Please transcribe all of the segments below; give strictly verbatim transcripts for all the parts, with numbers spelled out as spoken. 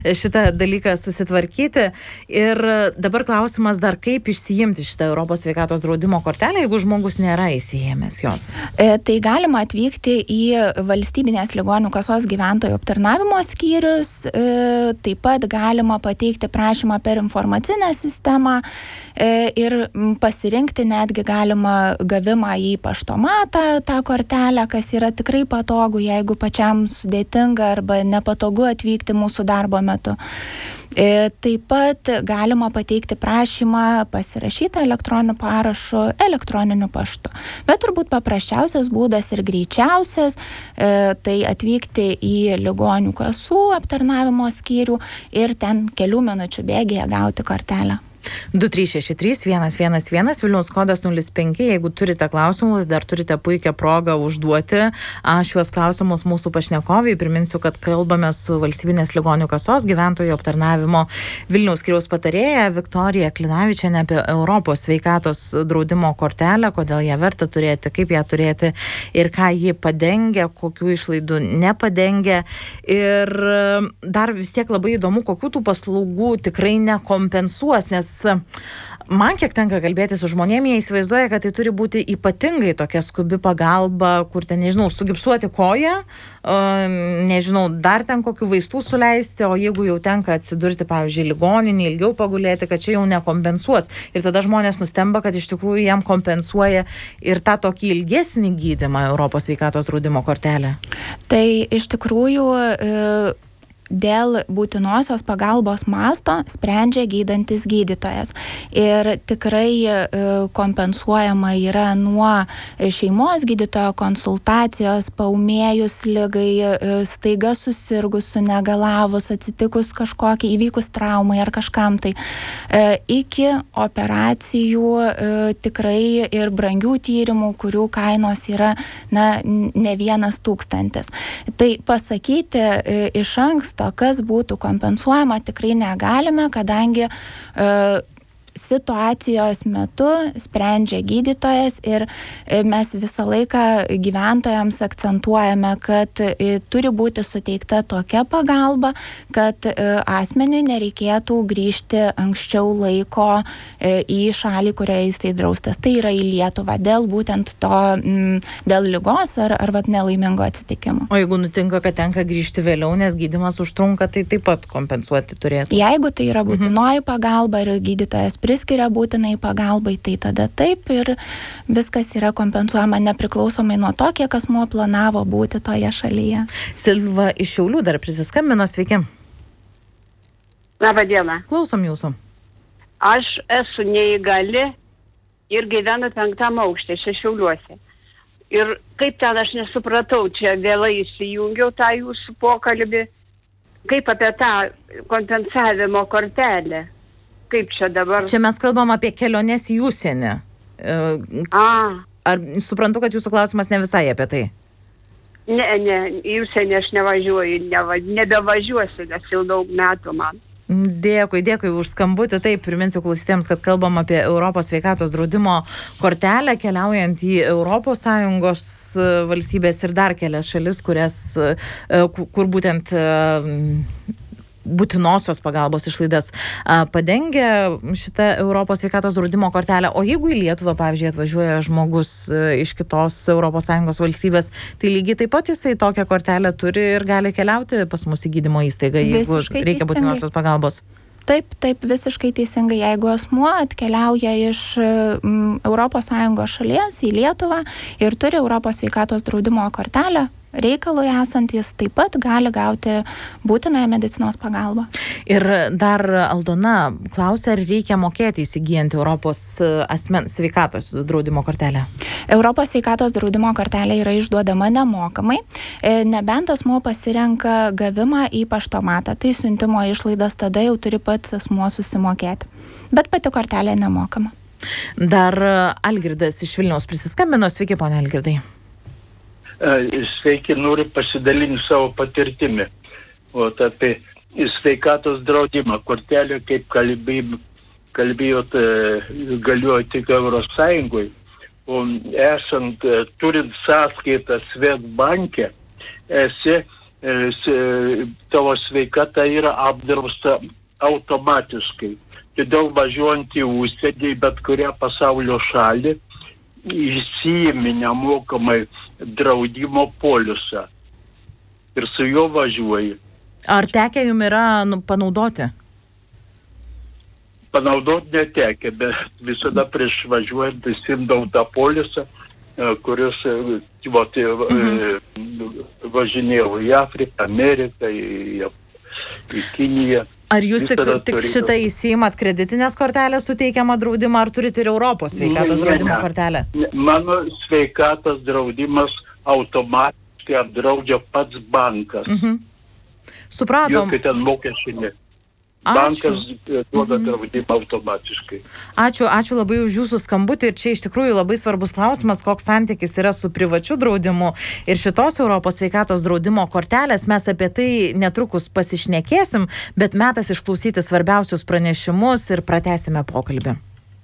šitą dalyką susitvarkyti. Ir dabar klausimas dar, kaip išsiimti šitą Europos sveikatos draudimo kortelę, jeigu žmogus nėra įsiėmęs jos. E, tai galima atvykti į valstybinės ligonių kasos gyventojų aptarnavimo skyrius, e, taip pat galima pateikti prašymą per informacinę sistemą e, ir pasirinkti netgi galima gavimą į paštomatą tą kortelę, kas yra tikrai patogu, jeigu pačiam sudėtinga arba nepatogu atvykti mūsų darbo metu. E, taip pat galima pateikti prašymą pasirašytą elektroniniu parašu elektroniniu paštu. Bet turbūt paprasčiausias būdas ir greičiausias e, tai atvykti į ligonių kasų aptarnavimo skyrių ir ten kelių minučių bėgyje gauti kortelę. du trys šeši trys vienas vienas vienas, Vilniaus kodas nulis penki. Jeigu turite klausimų, dar turite puikią progą užduoti šiuos klausimus mūsų pašnekoviai. Priminsiu, kad kalbame su valstybinės ligonių kasos gyventojų aptarnavimo Vilniaus skyriaus patarėja Viktorija Klinavičienė apie Europos sveikatos draudimo kortelę, kodėl ją verta turėti, kaip ją turėti ir ką ji padengia, kokių išlaidų nepadengia. Ir dar vis tiek labai įdomu, kokių tų paslaugų tikrai nekompensuos, nes man kiek tenka kalbėti su žmonėm, jie įsivaizduoja, kad tai turi būti ypatingai tokia skubi pagalba, kur ten, nežinau, sugipsuoti koją, nežinau, dar ten kokių vaistų suleisti, o jeigu jau tenka atsidurti, pavyzdžiui, ligoninį, ilgiau pagulėti, kad čia jau nekompensuos. Ir tada žmonės nustemba, kad iš tikrųjų jam kompensuoja ir tą tokį ilgesnį gydymą Europos sveikatos draudimo kortelę. Tai iš tikrųjų e... dėl būtinosios pagalbos masto sprendžia gydantis gydytojas. Ir tikrai e, kompensuojama yra nuo šeimos gydytojo konsultacijos, paūmėjus ligai, e, staiga susirgus, sunegalavus, atsitikus kažkokiai, įvykus traumai ar kažkam tai, e, iki operacijų e, tikrai ir brangių tyrimų, kurių kainos yra na, ne vienas tūkstantis. Tai pasakyti e, iš anksto, kas būtų kompensuojama, tikrai negalime, kadangi e, situacijos metu sprendžia gydytojas ir mes visą laiką gyventojams akcentuojame, kad turi būti suteikta tokia pagalba, kad asmeniui nereikėtų grįžti anksčiau laiko į šalį, kurioje jis tai draustas. Tai yra į Lietuvą dėl būtent to, dėl ligos ar, ar vat nelaimingo atsitikimo. O jeigu nutinka, kad tenka grįžti vėliau, nes gydymas užtrunka, tai taip pat kompensuoti turėtų? Jeigu tai yra būtinoji pagalba ir gydytojas priskiria būtinai pagalbai, tai tada taip ir viskas yra kompensuojama nepriklausomai nuo to, kiek asmuo planavo būti toje šalyje. Silva iš Šiaulių dar prisiskambino, sveiki. Labą dieną. Klausom jūsų. Aš esu neįgali ir gyvenu penktam aukšte, Šiauliuose. Ir kaip ten aš nesupratau, čia vėlai įsijungiau tą jūsų pokalbį, kaip apie tą kompensavimo kortelę. Kaip čia dabar? Čia mes kalbam apie keliones į užsienį. A. Ar suprantu, kad jūsų klausimas ne visai apie tai? Ne, ne, į užsienį aš nevažiuoju, neva, nebevažiuosiu, nes jau daug metų man. Dėkui, dėkui už skambutį. Taip, priminsiu klausytėms, kad kalbam apie Europos sveikatos draudimo kortelę, keliaujant į Europos Sąjungos valstybės ir dar kelias šalis, kurias, kur būtent būtinosios pagalbos išlaidas a, padengia šitą Europos sveikatos draudimo kortelę. O jeigu į Lietuvą, pavyzdžiui, atvažiuoja žmogus a, iš kitos Europos Sąjungos valstybės, tai lygiai taip pat jisai tokią kortelę turi ir gali keliauti pas mus į gydymo įstaigą, jeigu Visiškai reikia būtinosios pagalbos. Taip, taip, visiškai teisingai. Jeigu asmuo atkeliauja iš mm, Europos Sąjungos šalies į Lietuvą ir turi Europos sveikatos draudimo kortelę, reikalui esant jis taip pat gali gauti būtinąją medicinos pagalbą. Ir dar Aldona klausia, ar reikia mokėti įsigijant Europos asmens sveikatos draudimo kortelę? Europos sveikatos draudimo kortelė yra išduodama nemokamai, nebent asmuo pasirenka gavimą į paštomatą, tai siuntimo išlaidas tada jau turi pats asmuo susimokėti. Bet pati kortelė nemokama. Dar Algirdas iš Vilniaus prisiskambino. Sveiki, ponia Algirdai. Sveiki, noriu pasidalinti savo patirtimi. O apie sveikatos draudimą kortelę, kaip kalbėjot, kalbėjot galioja tik Europos Sąjungoje, esant, turint sąskaitą Swedbanke, esi tavo sveikata yra apdrausta automatiškai. Todėl važiuojant į užsienį, bet kurią pasaulio šalį, įsiimi nemokamai draudimo polisą ir su juo važiuoji. Ar tekę jums yra nu, panaudoti? Panaudoti netekę, bet visada prieš važiuojant įsimdavau tą polisą, kuris vat, mhm. važinėjau į Afriką, Ameriką, į, į Kiniją. Ar jūs tik, tik šitą įsiimat kreditinės kortelės suteikiamą draudimą, ar turite ir Europos sveikatos ne, draudimo ne, ne. kortelę? Mano sveikatos draudimas automatiškai apdraudžia pats bankas. Mhm. Supratom. Jokių ten mokesčių ne. Bankas duoda mhm. draudimą automatiškai. Ačiū, ačiū labai už jūsų skambutį. Ir čia iš tikrųjų labai svarbus klausimas, koks santykis yra su privačiu draudimu ir šitos Europos sveikatos draudimo kortelės. Mes apie tai netrukus pasišnekėsim, bet metas išklausyti svarbiausius pranešimus ir pratęsime pokalbį.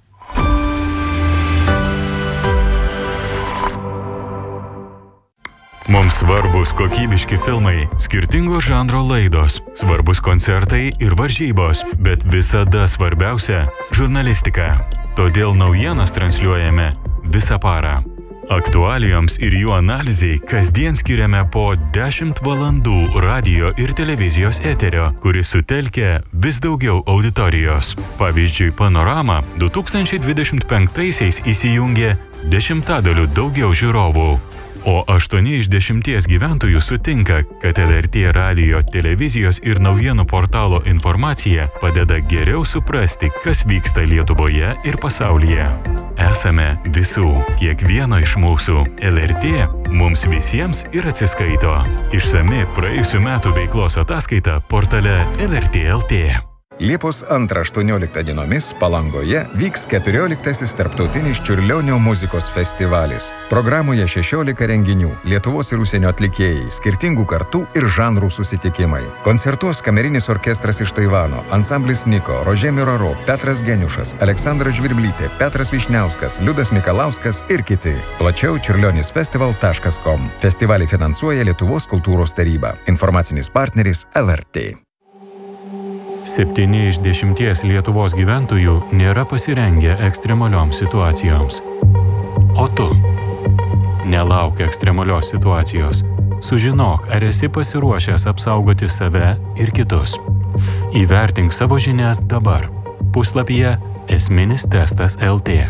Mums svarbus kokybiški filmai, skirtingo žanro laidos, svarbus koncertai ir varžybos, bet visada svarbiausia – žurnalistika. Todėl naujienas transliuojame visą parą. Aktualijoms ir jų analizai kasdien skiriame po dešimt valandų radijo ir televizijos eterio, kuris sutelkia vis daugiau auditorijos. Pavyzdžiui, Panorama du tūkstančiai dvidešimt penktaisiais įsijungė dešimtadaliu daugiau žiūrovų. O aštuoni iš dešimties gyventojų sutinka, kad L R T radijo, televizijos ir naujienų portalo informacija padeda geriau suprasti, kas vyksta Lietuvoje ir pasaulyje. Esame visų, kiekvieno iš mūsų. L R T mums visiems ir atsiskaito. Išsami praėjusių metų veiklos ataskaita portale L R T L T. Liepos antrą aštuonioliktą dienomis Palangoje vyks keturioliktasis tarptautinis Čiurlionio muzikos festivalis. Programoje šešiolika renginių, Lietuvos ir užsienio atlikėjai, skirtingų kartų ir žanrų susitikimai. Koncertuos kamerinis orkestras iš Taivano, ansamblis Niko, Rožė Miraro, Petras Geniušas, Aleksandra Žvirblytė, Petras Vyšniauskas, Liudas Mikalauskas ir kiti. Plačiau čiurlionisfestival taškas com. Festivalį finansuoja Lietuvos kultūros taryba. Informacinis partneris L R T. Septyni iš dešimties Lietuvos gyventojų nėra pasirengę ekstremalioms situacijoms. O tu? Nelauk ekstremalios situacijos. Sužinok, ar esi pasiruošęs apsaugoti save ir kitus. Įvertink savo žinias dabar. Puslapyje esminis testas L T.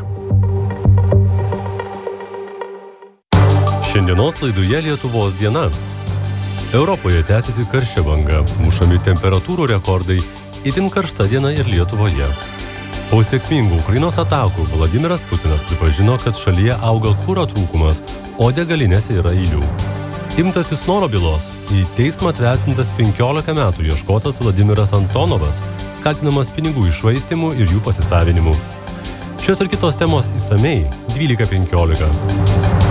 Šiandienos laidoje Lietuvos diena. Europoje tęsiasi karščio banga, mušami temperatūrų rekordai, itin karšta diena ir Lietuvoje. Po sėkmingų Ukrainos atakų Vladimiras Putinas pripažino, kad šalyje auga kuro trūkumas, o degalinėse yra eilių. Imtasis Snoro bylos, į teismą atvesdintas penkiolika metų ieškotas Vladimiras Antonovas, kaltinamas pinigų iššvaistymu ir jų pasisavinimu. Šios ir kitos temos išsamiai dvylika penkiolika.